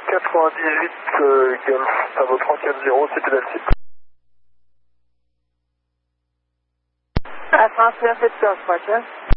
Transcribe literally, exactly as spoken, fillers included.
quatre-vingt-dix-huit euh, Golf, Bravo trente-quatre zéro, c'est pédale-site. À transfert sept heures, Roger.